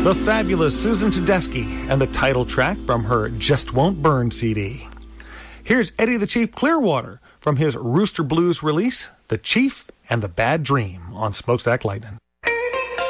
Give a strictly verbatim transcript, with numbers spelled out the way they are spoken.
The fabulous Susan Tedeschi and the title track from her Just Won't Burn C D. Here's Eddie the Chief Clearwater from his Rooster Blues release, The Chief and the Bad Dream, on Smokestack Lightning.